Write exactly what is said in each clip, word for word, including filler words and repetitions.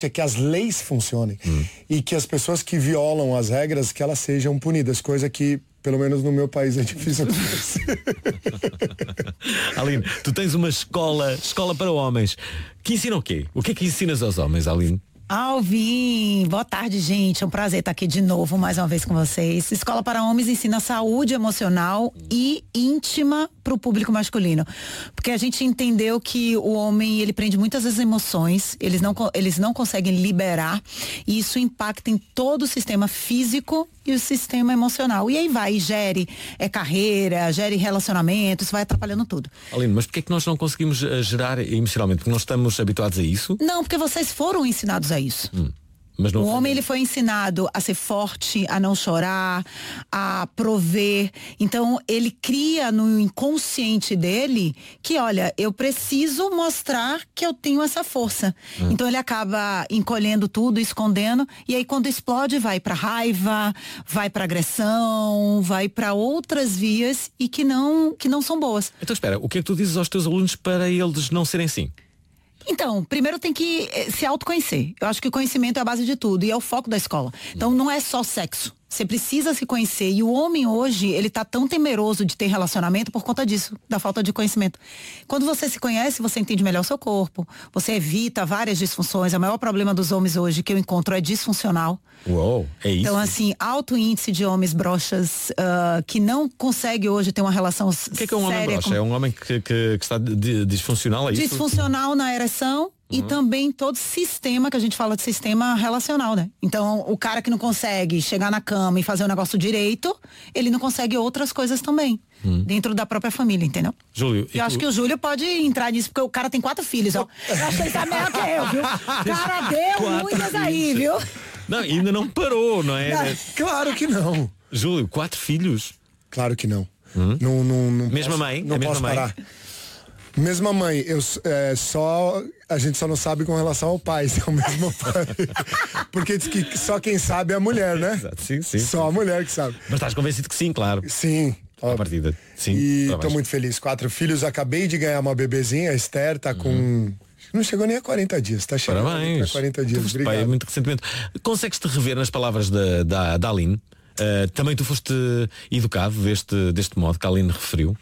é que as leis funcionem hum. e que as pessoas que violam as regras, que elas sejam punidas, coisa que, pelo menos no meu país, é difícil acontecer. Aline, tu tens uma escola, escola para homens, que ensina o quê? O que é que ensinas aos homens, Aline? Alvin, boa tarde, gente. É um prazer estar aqui de novo, mais uma vez com vocês. Escola para Homens ensina saúde emocional e íntima para o público masculino. Porque a gente entendeu que o homem, ele prende muitas vezes emoções, eles não, eles não conseguem liberar, e isso impacta em todo o sistema físico e o sistema emocional. E aí vai, gere é, carreira, gere relacionamento, isso vai atrapalhando tudo. Aline, mas porquê é que nós não conseguimos uh, gerar emocionalmente? Porque não estamos habituados a isso? Não, porque vocês foram ensinados a isso. Hum. Mas não o foi. homem, ele foi ensinado a ser forte, a não chorar, a prover. Então, ele cria no inconsciente dele que, olha, eu preciso mostrar que eu tenho essa força. Hum. Então, ele acaba encolhendo tudo, escondendo, e aí quando explode, vai pra raiva, vai pra agressão, vai pra outras vias e que não, que não são boas. Então, espera, o que é que tu dizes aos teus alunos para eles não serem assim? Então, primeiro tem que se autoconhecer. Eu acho que o conhecimento é a base de tudo e é o foco da escola. Então, não é só sexo. Você precisa se conhecer. E o homem hoje, ele tá tão temeroso de ter relacionamento por conta disso, da falta de conhecimento. Quando você se conhece, você entende melhor o seu corpo, você evita várias disfunções. O maior problema dos homens hoje que eu encontro é disfuncional. Uou, é isso? Então, assim, alto índice de homens broxas uh, que não consegue hoje ter uma relação séria. O que é que é um homem broxa? Com... É um homem que, que, que está disfuncional, é isso? Disfuncional na ereção. E uhum. também todo sistema, que a gente fala de sistema relacional, né? Então, o cara que não consegue chegar na cama e fazer o negócio direito, ele não consegue outras coisas também. Hum. Dentro da própria família, entendeu? Júlio. Eu acho tu... que o Júlio pode entrar nisso, porque o cara tem quatro filhos, ó. Eu acho que ele tá melhor que eu, viu? O cara deu quatro muitas filhos. Aí, viu? Não, ainda não parou, não é? Não, claro que não. Júlio, quatro filhos? Claro que não. Hum? Não, não, não mesma posso, mãe? Não a posso mesma parar. Mãe? Mesma mãe, eu, é, só, a gente só não sabe com relação ao pai, se é o mesmo pai. Porque diz que só quem sabe é a mulher, né? Exato, sim, sim. Só sim. a mulher que sabe. Mas estás convencido que sim, claro. Sim. A partida. Sim. E tô muito feliz. Quatro filhos, acabei de ganhar uma bebezinha, a Esther tá com... Uhum. Não chegou nem a quarenta dias, tá chegando Parabéns. a quarenta dias. Tu Obrigado. Pai, muito recentemente. Consegues-te rever nas palavras da, da, da Aline? Uh, também tu foste educado deste, deste modo que a Aline referiu?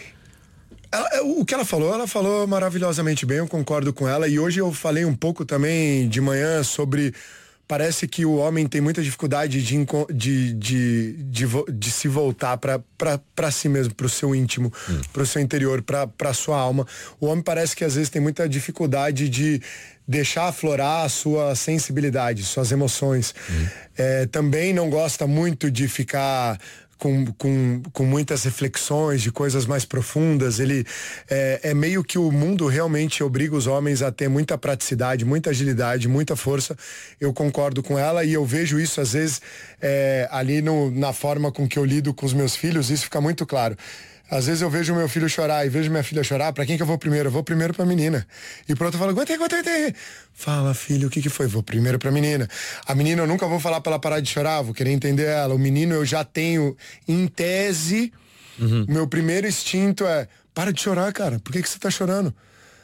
Ela, o que ela falou, ela falou maravilhosamente bem, eu concordo com ela. E hoje eu falei um pouco também de manhã sobre... Parece que o homem tem muita dificuldade de, de, de, de, de se voltar para si mesmo, para o seu íntimo, hum. para o seu interior, para a sua alma. O homem parece que às vezes tem muita dificuldade de deixar aflorar a sua sensibilidade, suas emoções. Hum. É, também não gosta muito de ficar... Com, com, com muitas reflexões de coisas mais profundas. Ele é, é meio que o mundo realmente obriga os homens a ter muita praticidade, muita agilidade, muita força. Eu concordo com ela e eu vejo isso às vezes é, ali no, na forma com que eu lido com os meus filhos, isso fica muito claro. Às vezes eu vejo meu filho chorar e vejo minha filha chorar, pra quem que eu vou primeiro? Eu vou primeiro pra menina. E pro outro eu falo, aguenta aí, aguenta aí. Fala, filho, o que que foi? Vou primeiro pra menina. A menina eu nunca vou falar pra ela parar de chorar, vou querer entender ela. O menino eu já tenho, em tese, uhum. meu primeiro instinto é, para de chorar, cara, por que que você tá chorando?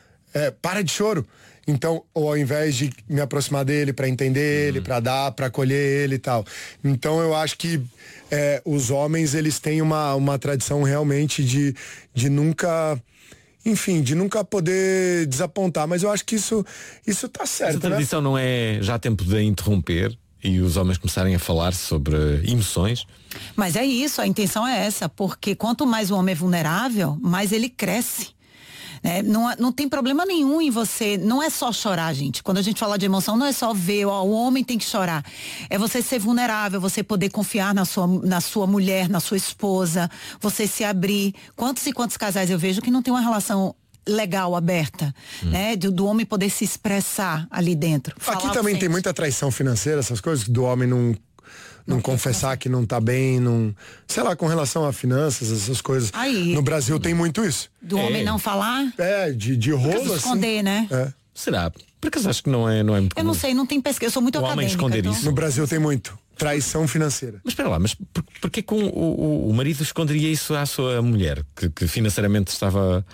É, para de choro. Então, ou ao invés de me aproximar dele para entender uhum. ele, para dar, para acolher ele e tal. Então, eu acho que é, os homens, eles têm uma, uma tradição realmente de, de nunca... Enfim, de nunca poder desapontar. Mas eu acho que isso, isso tá certo, Essa tradição, né? Não é já tempo de interromper e os homens começarem a falar sobre emoções? Mas é isso, a intenção é essa. Porque quanto mais o homem é vulnerável, mais ele cresce. É, não, não tem problema nenhum em você, não é só chorar, gente. Quando a gente fala de emoção, não é só ver, ó, o homem tem que chorar. É você ser vulnerável, você poder confiar na sua, na sua mulher, na sua esposa, você se abrir. Quantos e quantos casais eu vejo que não tem uma relação legal, aberta, hum. né? Do, do homem poder se expressar ali dentro. Aqui também tem muita traição financeira, essas coisas, do homem não... Não, não confessar que não tá bem, não, sei lá, com relação a finanças, essas coisas. Aí, no Brasil tem muito isso. Do é. homem não falar? É, de, de rolo, esconder, assim. né? É. Será? Porque acho que não é, não é muito Eu comum. não sei, não tem pesquisa, eu sou muito o acadêmica. Homem esconder então... isso. No Brasil tem muito. Traição financeira. Mas espera lá, mas por, porquê que um, o, o marido esconderia isso à sua mulher? Que, que financeiramente estava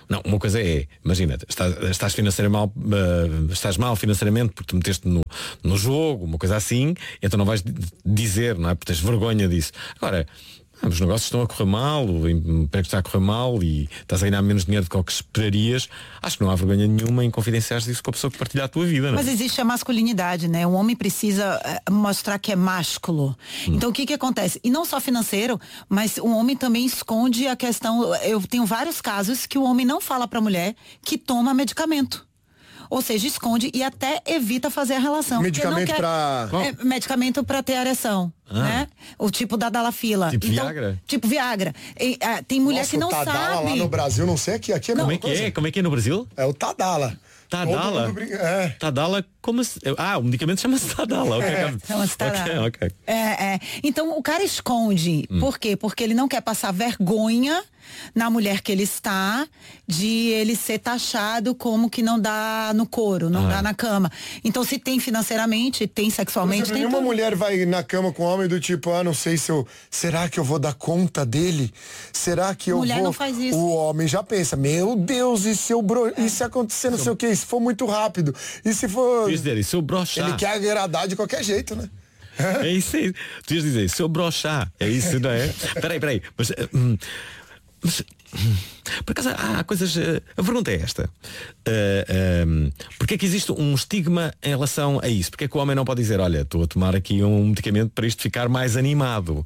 Não, uma coisa é, imagina, estás, estás financeiramente mal, uh, estás mal financeiramente porque te meteste no, no jogo, uma coisa assim, então não vais dizer, não é? Porque tens vergonha disso. Agora, ah, os negócios estão a correr mal, o emprego está a correr mal e estás a ganhar menos dinheiro do que o que esperarias. Acho que não há vergonha nenhuma em confidenciar isso com a pessoa que partilha a tua vida, não é? Mas existe a masculinidade, né? O homem precisa uh, mostrar que é másculo. Hum. Então o que que acontece? E não só financeiro, mas o homem também esconde a questão. Eu tenho vários casos que o homem não fala pra mulher que toma medicamento. Ou seja, esconde e até evita fazer a relação. Medicamento para é, medicamento para ter ereção, ah. né? O tipo da Dalafila. Tipo então, Viagra? Tipo Viagra. E, ah, tem mulher Nossa, que não o Tadala sabe. Lá no Brasil, não sei aqui, aqui é Como é que é? Como é que é no Brasil? É o Tadala. Tadala? É. Tadala, como assim? Ah, o medicamento chama-se Tadala. Okay. É, chama-se Tadala. Okay, okay. É, é. Então o cara esconde. Hum. Por quê? Porque ele não quer passar vergonha na mulher que ele está, de ele ser taxado como que não dá no couro, não ah. dá na cama. Então se tem financeiramente, tem sexualmente, exemplo, tem nenhuma tudo. mulher vai na cama com um homem do tipo, ah, não sei se eu, será que eu vou dar conta dele? Será que eu mulher vou... não faz isso. O homem já pensa, meu Deus, e se eu bro... é. e se acontecer não sei o que, e se for muito rápido, e se for... Quis dizer, e se eu brochar? Ele quer agradar de qualquer jeito, né? É isso aí. Tu ias dizer, se eu brochar, é isso, não é? Peraí, peraí, mas... Hum, Mas, por acaso, há coisas. A pergunta é esta. Uh, um, Porquê é que existe um estigma em relação a isso? Porquê é que o homem não pode dizer, olha, estou a tomar aqui um medicamento para isto ficar mais animado?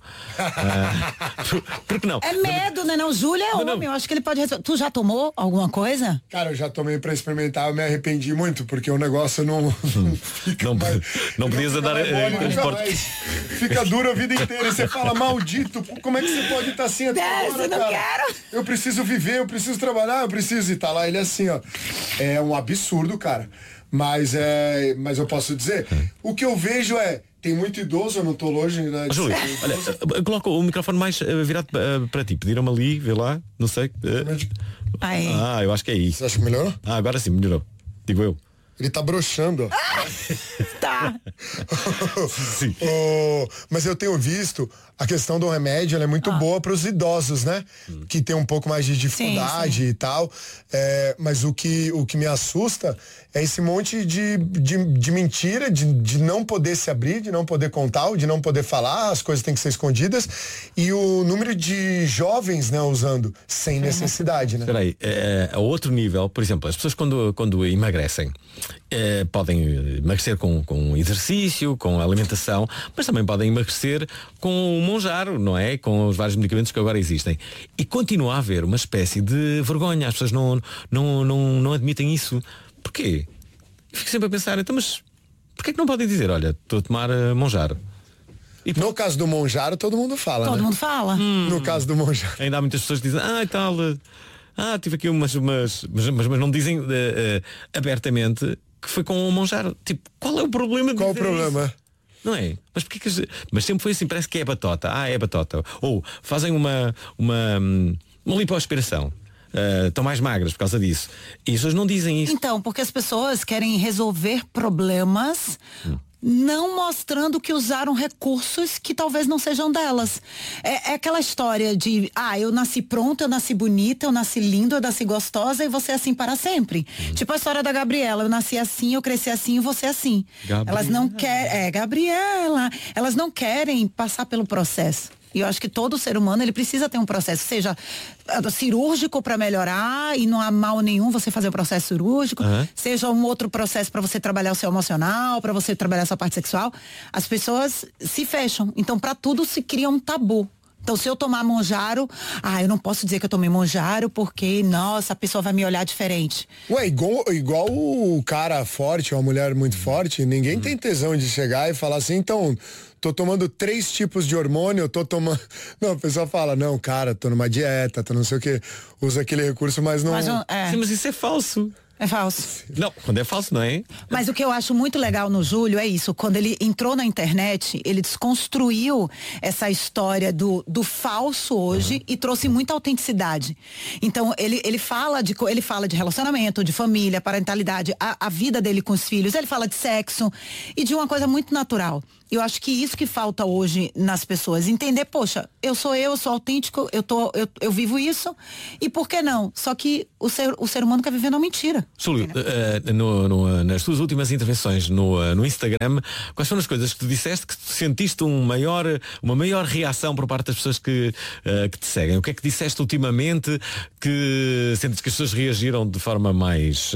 Uh, porque não? É medo, né? Não, Júlio é homem, eu acho que ele pode resolver. Tu já tomou alguma coisa? Cara, eu já tomei para experimentar, eu me arrependi muito, porque o negócio não. não, fica não, mais, não podias andar em transporte. Fica duro a vida inteira. E você fala, maldito, como é que você pode estar assim até Desce, agora, não cara? quero. Eu preciso viver, eu preciso trabalhar, eu preciso. E tá lá ele assim, ó. É um absurdo, cara. Mas é. Mas eu posso dizer, o que eu vejo é. Tem muito idoso, eu não estou longe, né? Oh, Júlio, olha, coloca o microfone mais uh, virado uh, para ti. Pediram-me ali, vê lá, não sei. Uh. Ah, eu acho que é isso. Você acha que melhorou? Ah, agora sim, melhorou. Digo eu. Ele tá broxando, ó. Tá. Sim. Oh, mas eu tenho visto a questão do remédio, ela é muito ah. boa para os idosos, né? Hum. Que tem um pouco mais de dificuldade sim, sim. e tal. É, mas o que, o que me assusta é esse monte de, de, de mentira, de, de não poder se abrir, de não poder contar, de não poder falar, as coisas têm que ser escondidas. E o número de jovens, né, usando sem necessidade, né? Espera aí, é, a outro nível, por exemplo, as pessoas quando, quando emagrecem, é, podem emagrecer com, com exercício, com alimentação, mas também podem emagrecer com o monjaro, não é? Com os vários medicamentos que agora existem. E continua a haver uma espécie de vergonha. As pessoas não, não, não, não admitem isso. Porquê? Fico sempre a pensar, então, mas porquê que não podem dizer, olha, estou a tomar uh, monjaro? E, no caso do monjaro, todo mundo fala, Todo né? mundo fala. Hum, no caso do monjaro. Ainda há muitas pessoas que dizem, ah, e tal, uh, ah, tive aqui umas, umas mas, mas, mas não dizem uh, uh, abertamente que foi com o monjaro. Tipo, qual é o problema de Qual o problema? Isso? Não é? Mas porque que, mas sempre foi assim, parece que é batota. Ah, é batota. Ou fazem uma uma, uma lipoaspiração. Uh, estão mais magras por causa disso. E as pessoas não dizem isso. Então, porque as pessoas querem resolver problemas hum. não mostrando que usaram recursos que talvez não sejam delas. É, é aquela história de, ah, eu nasci pronta, eu nasci bonita, eu nasci linda, eu nasci gostosa e você é assim para sempre. Hum. Tipo a história da Gabriela, eu nasci assim, eu cresci assim e você é assim. Gabriela. Elas não querem, é, Gabriela, elas não querem passar pelo processo. E eu acho que todo ser humano, ele precisa ter um processo, seja cirúrgico para melhorar e não há mal nenhum você fazer o processo cirúrgico, uhum. seja um outro processo para você trabalhar o seu emocional, para você trabalhar a sua parte sexual. As pessoas se fecham. Então, para tudo se cria um tabu. Então, se eu tomar monjaro, ah, eu não posso dizer que eu tomei monjaro porque, nossa, a pessoa vai me olhar diferente. Ué, igual, igual o cara forte, uma mulher muito forte, ninguém hum. tem tesão de chegar e falar assim, então, tô tomando três tipos de hormônio, eu tô tomando... Não, a pessoa fala, não, cara, tô numa dieta, tô não sei o quê. Usa aquele recurso, mas não... Mas, é. Sim, mas isso é falso. É falso. Não, quando é falso, não é? Mas o que eu acho muito legal no Júlio é isso, quando ele entrou na internet, ele desconstruiu essa história do, do falso hoje uhum. e trouxe muita autenticidade. Então, ele, ele, fala de, ele fala de relacionamento, de família, parentalidade, a, a vida dele com os filhos, ele fala de sexo e de uma coisa muito natural. eu acho que isso que falta hoje nas pessoas, entender, poxa, eu sou eu, eu sou autêntico, eu, tô, eu, eu vivo isso, e por que não? Só que o ser, o ser humano quer viver na mentira. Júlio, uh, no, no, nas tuas últimas intervenções no, uh, no Instagram, quais foram as coisas que tu disseste que tu sentiste um maior, uma maior reação por parte das pessoas que, uh, que te seguem? O que é que disseste ultimamente que sentes que as pessoas reagiram de forma mais uh,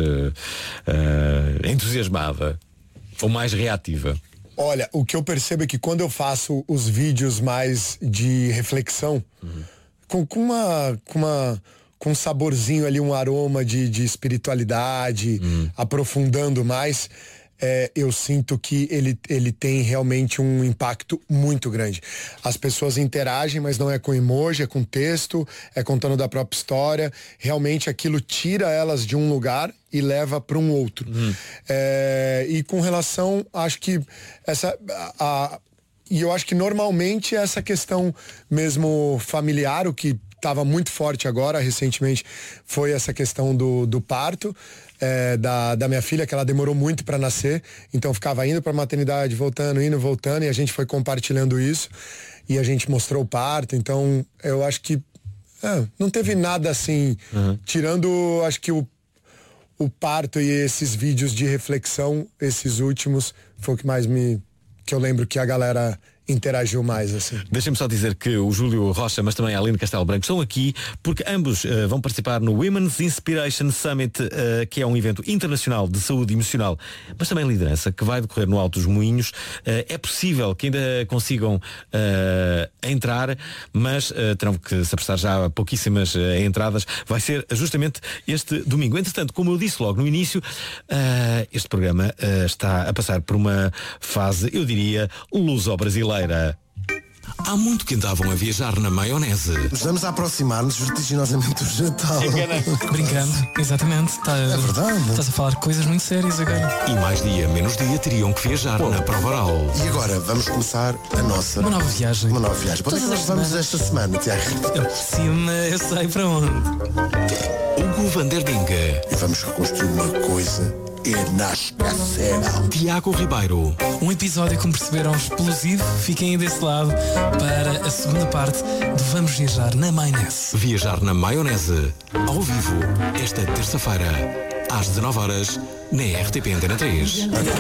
uh, entusiasmada ou mais reativa? Olha, o que eu percebo é que quando eu faço os vídeos mais de reflexão, uhum. com, com uma... Com uma com um saborzinho ali, um aroma de, de espiritualidade, uhum. aprofundando mais, é, eu sinto que ele, ele tem realmente um impacto muito grande. As pessoas interagem, mas não é com emoji, é com texto, é contando da própria história. Realmente aquilo tira elas de um lugar e leva para um outro. Uhum. É, e com relação, acho que essa... A, e eu acho que normalmente essa questão mesmo familiar, o que estava muito forte agora, recentemente, foi essa questão do, do parto é, da, da minha filha, que ela demorou muito para nascer, então ficava indo para a maternidade, voltando, indo, voltando, e a gente foi compartilhando isso, e a gente mostrou o parto, então eu acho que é, não teve nada assim, uhum. tirando, acho que o, o parto e esses vídeos de reflexão, esses últimos, foi o que mais me... que eu lembro que a galera interagiu mais, assim. Deixem-me só dizer que o Júlio Rocha, mas também a Aline Castelo Branco estão aqui porque ambos uh, vão participar no Women's Inspiration Summit, uh, que é um evento internacional de saúde emocional, mas também liderança, que vai decorrer no Alto dos Moinhos. Uh, é possível que ainda consigam uh, entrar, mas uh, terão que se apressar já a pouquíssimas uh, entradas. Vai ser justamente este domingo. Entretanto, como eu disse logo no início, uh, este programa uh, está a passar por uma fase, eu diria, luso-brasileira. Há muito que andavam a viajar na maionese. Estamos a aproximar-nos vertiginosamente do Natal. Brincando, exatamente. Tá, é verdade. Estás a falar coisas muito sérias agora. E mais dia, menos dia, teriam que viajar Pô. na prova oral. E agora vamos começar a nossa... Uma nova viagem. Uma nova viagem. Para onde é que nós vamos esta semana, Tiago? Sim, eu sei para onde. Hugo van der Dinge. E vamos reconstruir uma coisa... inasquecível. Tiago Ribeiro. Um episódio, como perceberam, explosivo. Fiquem aí desse lado para a segunda parte de Vamos Viajar na Maionese. Viajar na Maionese, ao vivo, esta terça-feira, às dezanove horas, na R T P Antena três.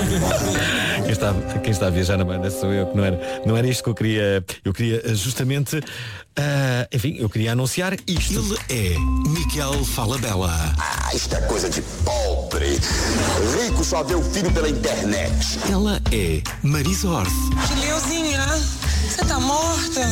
Quem está, quem está a viajar na maionese sou eu, que não era, não era isto que eu queria. Eu queria justamente, uh, enfim, eu queria anunciar isto. Ele é Miquel Falabella. Ah, isto é coisa de pobre. Rico só vê o filho pela internet. Ela é Marisa Hort. Fileuzinha, você tá morta?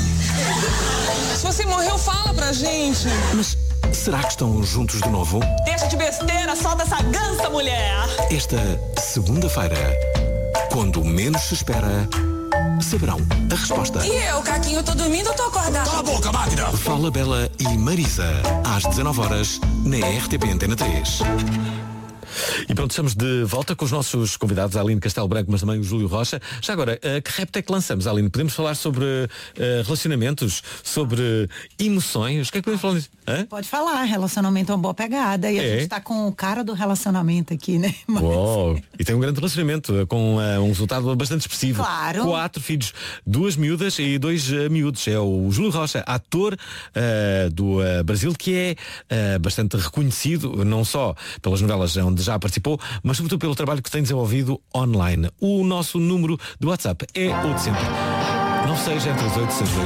Se você morreu, fala pra gente. Mas será que estão juntos de novo? Deixa de besteira, solta essa gansa, mulher. Esta segunda-feira, quando menos se espera, saberão a resposta. E eu, Caquinho, eu tô dormindo ou tô acordada? Cala a boca, máquina! Falabella e Marisa, às dezanove horas, na R T P Antena três. E pronto, estamos de volta com os nossos convidados, a Aline Castelo Branco, mas também o Júlio Rocha. Já agora, uh, que repto é que lançamos, Aline? Podemos falar sobre uh, relacionamentos, sobre emoções? O que é que podemos falar disso? Hã? Pode falar, relacionamento é uma boa pegada. E é. a gente tá com o cara do relacionamento aqui, né? Mas... Uou, e tem um grande relacionamento, com uh, um resultado bastante expressivo. Claro. Quatro filhos, duas miúdas e dois uh, miúdos. É o Júlio Rocha, ator uh, do uh, Brasil, que é uh, bastante reconhecido, não só pelas novelas onde já participou, mas sobretudo pelo trabalho que tem desenvolvido online. O nosso número do WhatsApp é o de sempre. Não seja entre os oito e